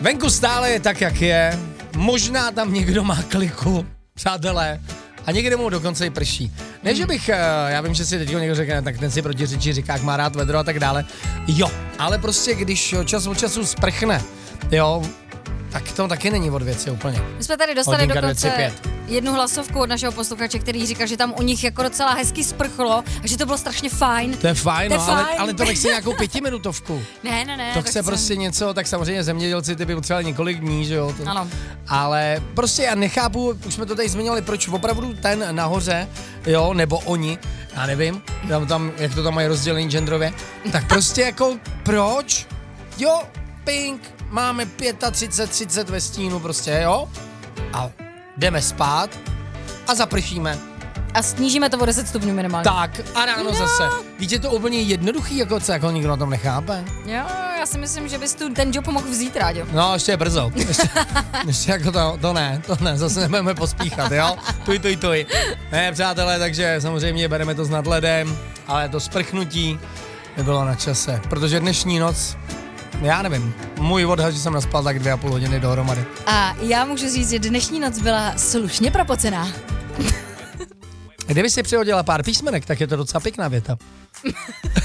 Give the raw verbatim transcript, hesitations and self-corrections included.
Venku stále je tak, jak je. Možná tam někdo má kliku, přátelé. A někde mu dokonce i prší. Ne, že bych, já vím, že si teď někdo řekne, tak ten si protiřečí, říká, jak má rád vedro a tak dále. Jo, ale prostě když čas od času sprchne, jo, tak to taky není od věci úplně. My jsme tady dostali Hodinka dokonce dvacet pět. jednu hlasovku od našeho posluchače, který říkal, že tam u nich jako docela hezky sprchlo a že to bylo strašně fajn. To je fajn, To je no, ale, fajn. ale to nechce nějakou pětiminutovku. Ne, ne, ne. To chce prostě něco, tak samozřejmě zemědělci ty by potřebovali několik dní, že jo. To, Ano. ale prostě já nechápu, už jsme to tady zmiňovali, proč opravdu ten nahoře, jo, nebo oni, já nevím, tam, tam, jak to tam mají rozdělení genderově, tak prostě jako proč? Jo, pink, máme třicet pět, třicet ve stínu prostě, jo, a jdeme spát a zapršíme. A snížíme to o deset stupňů minimálně. Tak, a ráno No. zase. Víte, to úplně jednoduchý, jako co, jako nikdo na tom nechápe. Jo, já si myslím, že bys tu ten job mohl vzít, Ráďo. No, ještě je brzo. Ještě, ještě jako to, to ne, to ne, zase nebudeme pospíchat, jo? Tuj, tuj, tuj. Ne, přátelé, takže samozřejmě bereme to s nadhledem, ale to sprchnutí by bylo na čase, protože dnešní noc, já nevím, můj odhad, že jsem naspal tak dvě a půl hodiny dohromady. A já můžu říct, že dnešní noc byla slušně propocená. Kdyby si přihodila pár písmenek, tak je to docela pěkná věta.